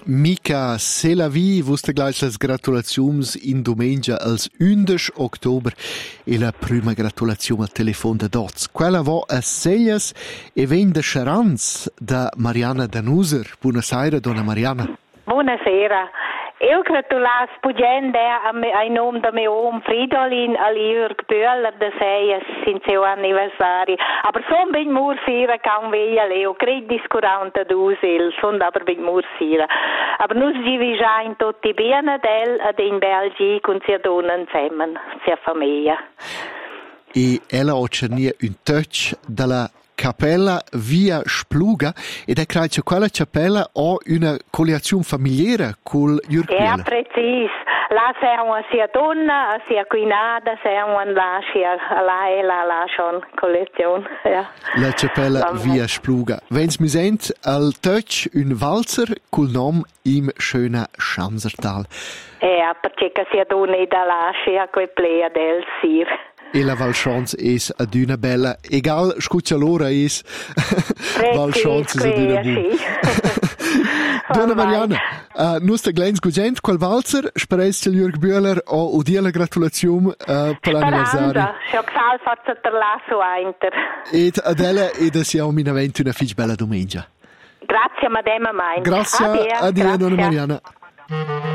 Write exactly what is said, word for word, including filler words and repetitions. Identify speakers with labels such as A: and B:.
A: Mica Selavi, vuste gleich las gratulaziuns in domengia als undici october e la prima gratulazione al telefon de Doz. Quella va a Seglias e ven de Charanz da Mariana Danuser. Buonasera, donna Mariana.
B: Buonasera. Eu gratulas pugende ai nome da meu om Fridolin a Jörg Böhler de Seias in seu anniversari. Aber son bin mur fira kaum veia leo, cred discurante dusel, son aber bin mur fira. Aber nus givi già in tutti bene del ad in Belgi con sia donen semmen, sia famiglia.
A: E ella ha cernia un touch dalla Cappella via Spluga ed è credo che quella cappella ha una collezione familiare col Jörg Böhler.
B: Ja, precis. La c'è una sia donna, sia cuinada, c'è una la sia la e la la schon collezione. Ja.
A: La cappella via Spluga. Wenn's mi sent al touch un Walzer col nom im schöner Schanzertal.
B: Ja, perché sia donna da la sia quel plea del sir.
A: E la Valschanz es ad una bella, egal scuccia l'ora es, Valschanz es ad una buona. Donna Mariana, uh, nus da glens gugent, qual Walzer, sperez til Jörg Böhler o udia la gratulazione uh, per l'anniversario.
B: Speranda, scho gsal fatsa ter lasso ainter.
A: Ed adela ed siamo minamente una fich bella domenica.
B: Grazie, madema mein.
A: Grazie, addio, donna Mariana.